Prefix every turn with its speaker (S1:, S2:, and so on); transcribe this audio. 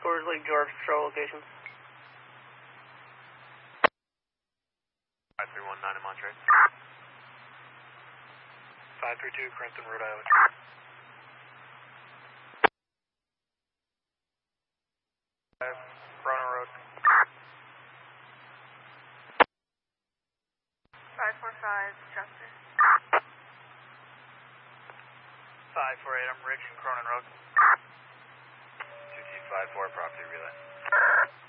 S1: Scores Lake George patrol locations.
S2: 5319 in Monterey.
S3: 532 Crenton, Rhode Island. Ronan Road.
S4: 545 Chester.
S3: 548, I'm Rich in Cronin Road.
S2: 2254, property relay.